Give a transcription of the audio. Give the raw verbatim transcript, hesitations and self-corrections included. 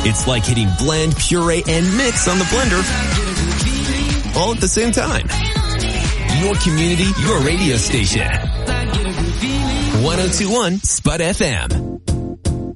It's like hitting blend, puree, and mix on the blender all at the same time. Your community, your radio station. one oh two point one Spud F M.